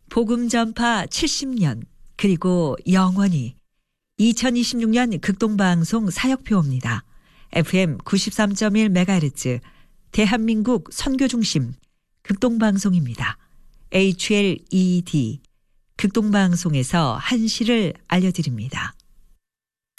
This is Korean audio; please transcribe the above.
복음 전파 70년 그리고 영원히 2026년 극동방송 사역표입니다. FM 93.1MHz 대한민국 선교중심 극동방송입니다. HLED 극동방송에서 한시를 알려드립니다.